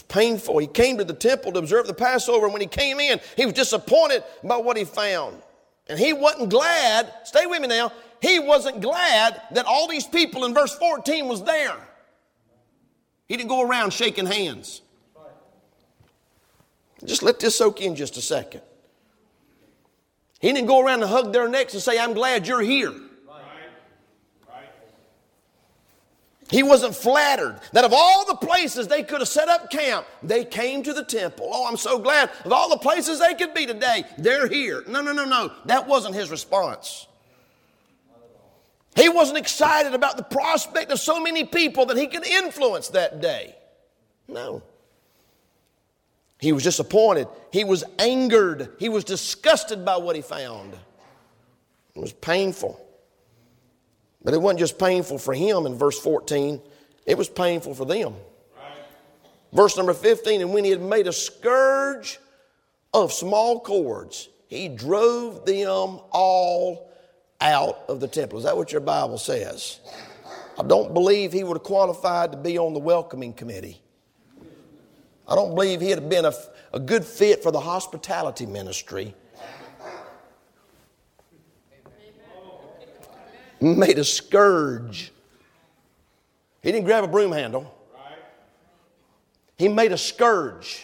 painful. He came to the temple to observe the Passover. And when he came in, he was disappointed by what he found. And he wasn't glad, stay with me now, he wasn't glad that all these people in verse 14 was there. He didn't go around shaking hands. Just let this soak in just a second. He didn't go around and hug their necks and say, I'm glad you're here. He wasn't flattered that of all the places they could have set up camp, they came to the temple. Oh, I'm so glad of all the places they could be today, they're here. No. That wasn't his response. He wasn't excited about the prospect of so many people that he could influence that day. No. He was disappointed. He was angered. He was disgusted by what he found. It was painful. But it wasn't just painful for him in verse 14. It was painful for them. Right. Verse number 15, and when he had made a scourge of small cords, he drove them all out of the temple. Is that what your Bible says? I don't believe he would have qualified to be on the welcoming committee. I don't believe he'd have been a good fit for the hospitality ministry. Made a scourge. He didn't grab a broom handle. He made a scourge.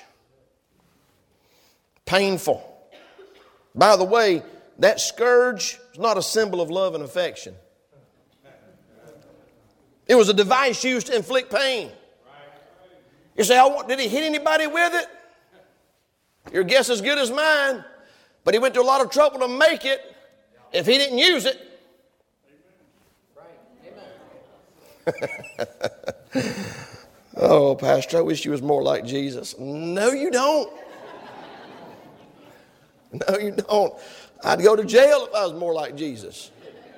Painful. By the way, that scourge is not a symbol of love and affection. It was a device used to inflict pain. You say, did he hit anybody with it? Your guess is as good as mine. But he went to a lot of trouble to make it if he didn't use it. Oh, Pastor, I wish you was more like Jesus. No, you don't. No, you don't. I'd go to jail if I was more like Jesus.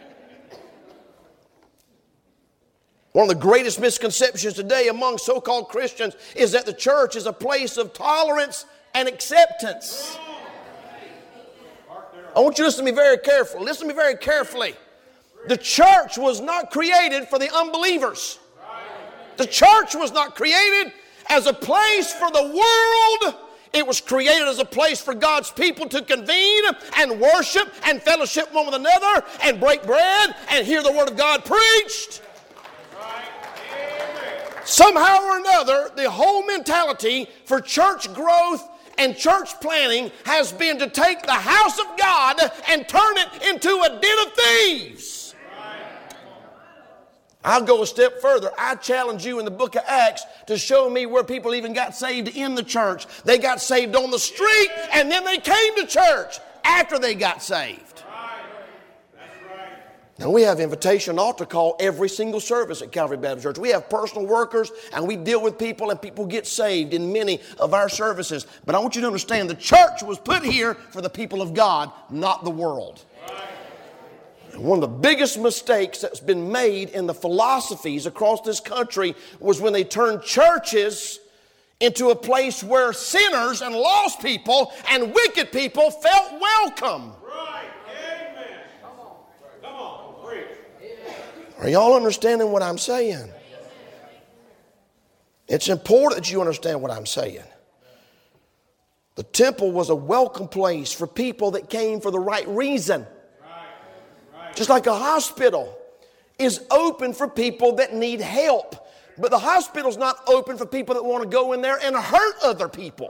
One of the greatest misconceptions today among so-called Christians is that the church is a place of tolerance and acceptance. I want you to listen to me very carefully. Listen to me very carefully. The church was not created for the unbelievers. The church was not created as a place for the world. It was created as a place for God's people to convene and worship and fellowship one with another and break bread and hear the Word of God preached. Somehow or another, the whole mentality for church growth and church planning has been to take the house of God and turn it into a den of thieves. I'll go a step further. I challenge you in the book of Acts to show me where people even got saved in the church. They got saved on the street, and then they came to church after they got saved. Now, we have invitation altar call every single service at Calvary Baptist Church. We have personal workers, and we deal with people, and people get saved in many of our services. But I want you to understand the church was put here for the people of God, not the world. One of the biggest mistakes that's been made in the philosophies across this country was when they turned churches into a place where sinners and lost people and wicked people felt welcome. Right. Amen. Come on. Preach. Are y'all understanding what I'm saying? It's important that you understand what I'm saying. The temple was a welcome place for people that came for the right reason. Just like a hospital is open for people that need help. But the hospital's not open for people that want to go in there and hurt other people.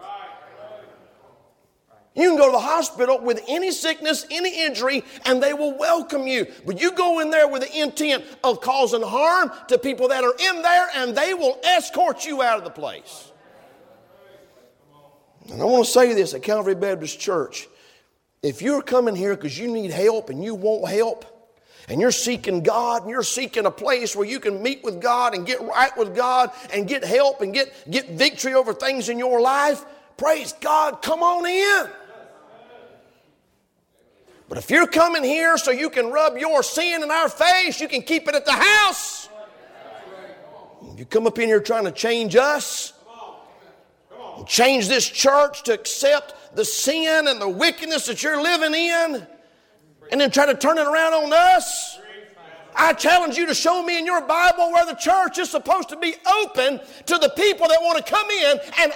You can go to the hospital with any sickness, any injury, and they will welcome you. But you go in there with the intent of causing harm to people that are in there, and they will escort you out of the place. And I want to say this at Calvary Baptist Church. If you're coming here because you need help and you want help, and you're seeking God, and you're seeking a place where you can meet with God and get right with God and get help and get victory over things in your life, praise God, come on in. But if you're coming here so you can rub your sin in our face, you can keep it at the house. You come up in here trying to change us, change this church to accept the sin and the wickedness that you're living in, and then try to turn it around on us. I challenge you to show me in your Bible where the church is supposed to be open to the people that want to come in and